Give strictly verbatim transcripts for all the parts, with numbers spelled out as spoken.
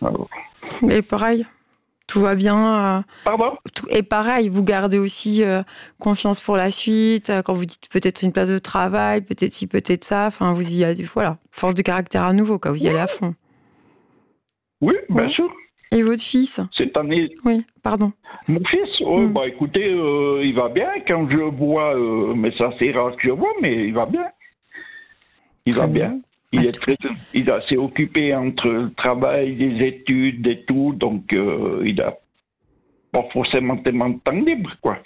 Alors. Et pareil, tout va bien. Euh, Pardon? tout, et pareil, vous gardez aussi euh, confiance pour la suite, euh, quand vous dites peut-être une place de travail, peut-être ci, peut-être ça, enfin, vous y allez, voilà, force de caractère à nouveau, quoi, vous y allez à fond. Oui, bien ouais. sûr. Et votre fils? Cette année. Oui, pardon. Mon fils, oh, mm. bah écoutez, euh, il va bien quand je le vois, euh, mais ça c'est rare que je le vois, mais il va bien. Il très va bien. bien. Il ah, est très, il est assez occupé entre le travail, les études et tout, donc euh, il a pas forcément tellement de temps libre, quoi.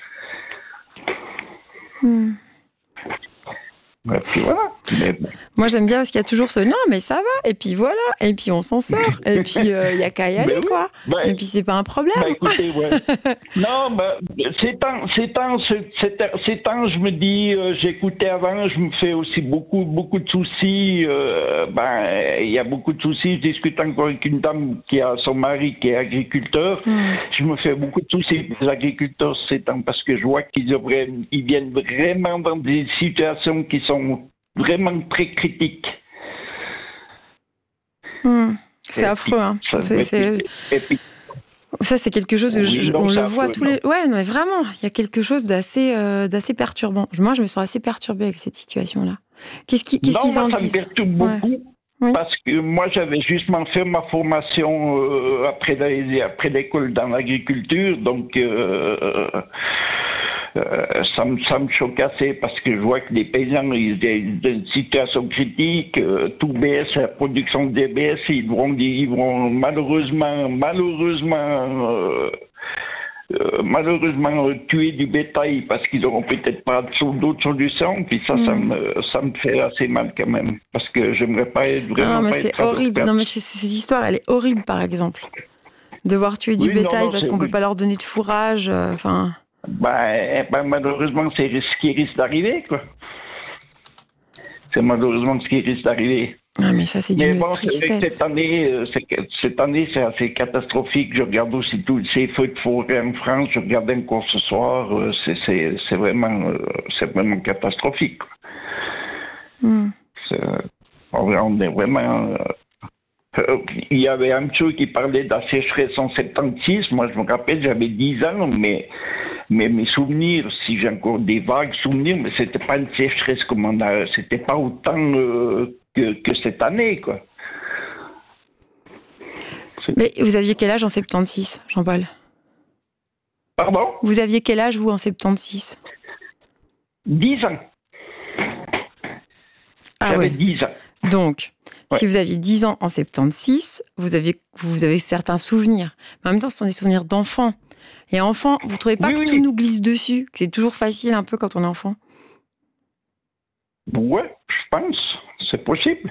Mm. Et puis voilà. Mais bon. Moi, j'aime bien parce qu'il y a toujours ce non, mais ça va. Et puis voilà. Et puis on s'en sort. Et puis il euh, y a qu'à y aller, oui. quoi. Bah, et puis c'est pas un problème. Bah, écoutez, ouais. non, bah, ces temps, ces temps, ces, ces temps, je me dis, euh, j'écoutais avant, je me fais aussi beaucoup, beaucoup de soucis. Euh, ben, il y a beaucoup de soucis. Je discute encore avec une dame qui a son mari qui est agriculteur. Mm. Je me fais beaucoup de soucis des agriculteurs ces temps parce que je vois qu'ils ils viennent vraiment dans des situations qui sont vraiment très critiques. Mmh. C'est affreux, hein. C'est, c'est... Puis, ça, c'est quelque chose, oui, je, on le voit affreux, tous les... Non. Ouais, mais vraiment, il y a quelque chose d'assez, euh, d'assez perturbant. Moi, je me sens assez perturbée avec cette situation-là. Qu'est-ce, qui, qu'est-ce non, qu'ils en ça disent? Ça me perturbe beaucoup. Ouais. Oui. Parce que moi, j'avais justement fait ma formation euh, après, la, après l'école dans l'agriculture, donc euh, euh, ça, me, ça me choque assez parce que je vois que les paysans, ils ont une situation critique, euh, tout baisse, la production des baisse, ils vont, ils vont malheureusement, malheureusement, euh, Euh, malheureusement euh, tuer du bétail parce qu'ils n'auront peut-être pas d'autres solutions, puis ça, mmh. ça, me, ça me fait assez mal quand même, parce que j'aimerais pas être vraiment... Non, mais pas c'est être horrible, non mais c'est, c'est, cette histoire, elle est horrible par exemple. Devoir tuer du oui, bétail non, non, parce qu'on ne peut pas leur donner de fourrage, enfin... Euh, ben, ben, malheureusement, c'est ce qui risque d'arriver, quoi. C'est malheureusement ce qui risque d'arriver. Ah, mais ça, c'est mais d'une bon, tristesse. Cette année, c'est, cette année, c'est assez catastrophique. Je regarde aussi tous ces feux de forêt en France. Je regardais encore ce soir. C'est, c'est, c'est, vraiment, c'est vraiment catastrophique. Mm. C'est, on est vraiment... Euh, il y avait un monsieur qui parlait de la sécheresse en soixante-seize. Moi, je me rappelle, j'avais dix ans, mais... Mais mes souvenirs, si j'ai encore des vagues souvenirs, mais c'était pas une sécheresse comme on a, c'était pas autant euh, que, que cette année, quoi. C'est... Mais vous aviez quel âge en soixante-seize, Jean-Paul? Pardon? Vous aviez quel âge, vous, en soixante-seize? dix ans. Ah J'avais ouais. dix ans. Donc, ouais. Si vous aviez dix ans en soixante-seize, vous avez, vous avez certains souvenirs. Mais en même temps, ce sont des souvenirs d'enfants. Et enfant, vous ne trouvez pas oui, que oui. tout nous glisse dessus, que c'est toujours facile un peu quand on est enfant? Ouais, je pense. C'est possible.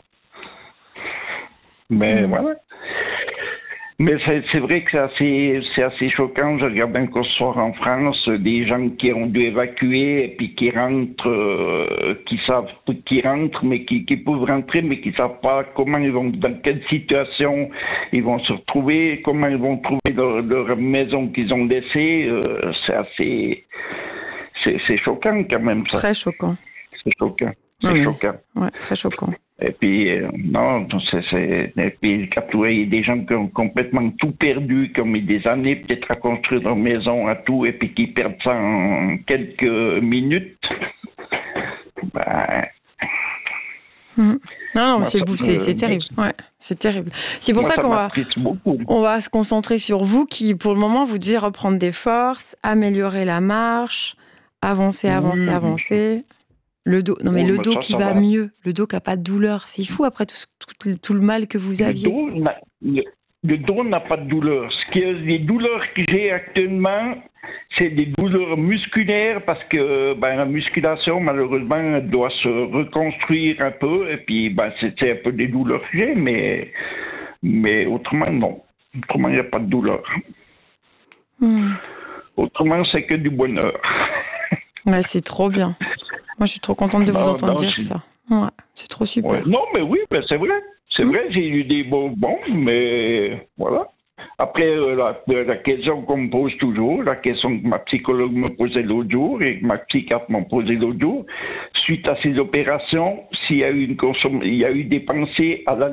Mais mmh. voilà. Mais c'est, c'est vrai que c'est assez, c'est assez choquant. Je regarde encore ce soir en France des gens qui ont dû évacuer et puis qui rentrent, euh, qui savent, qui rentrent, mais qui, qui peuvent rentrer, mais qui savent pas comment ils vont, dans quelle situation ils vont se retrouver, comment ils vont trouver leur, leur maison qu'ils ont laissée. Euh, c'est assez, c'est, c'est choquant quand même ça. Très choquant. C'est choquant. C'est oui. choquant. Ouais, très choquant. Et puis, euh, non, c'est, c'est, et puis, quand vous voyez des gens qui ont complètement tout perdu, qui ont mis des années peut-être à construire leur maison, à tout, et puis qui perdent ça en quelques minutes, ben... Mmh. Non, non, c'est, me, c'est, c'est terrible. Ouais, c'est terrible. C'est pour moi, ça, ça qu'on va, on va se concentrer sur vous, qui, pour le moment, vous devez reprendre des forces, améliorer la marche, avancer, avancer, mmh. avancer... Le dos, non mais oh, le dos ça, qui ça va, va mieux, le dos qui n'a pas de douleur, c'est fou après tout, tout, tout le mal que vous aviez. Le dos, n'a, le, le dos n'a pas de douleur. Ce qui est, les douleurs que j'ai actuellement, c'est des douleurs musculaires parce que ben, la musculation, malheureusement, elle doit se reconstruire un peu et puis ben, c'est, c'est un peu des douleurs que j'ai, mais, mais autrement, non. Autrement, il n'y a pas de douleur. Hmm. Autrement, c'est que du bonheur. Ouais, c'est trop bien. Moi, je suis trop contente de vous non, entendre non, dire c'est... ça. Ouais, c'est trop super. Ouais. Non, mais oui, ben c'est vrai. C'est mmh. vrai, j'ai eu des bons bons, mais voilà. Après, euh, la, la question qu'on me pose toujours, la question que ma psychologue me posait l'autre jour et que ma psychiatre m'a posée l'autre jour, suite à ces opérations, s'il y a eu une consom... il y a eu des pensées à la